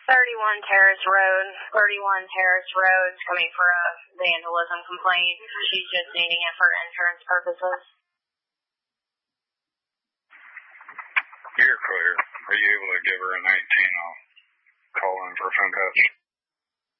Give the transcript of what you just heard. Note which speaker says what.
Speaker 1: 31 Terrace Road, coming for a vandalism complaint. She's just needing it for insurance purposes.
Speaker 2: You're clear. Are you able to give her a 19? I'll call in for a phone patch.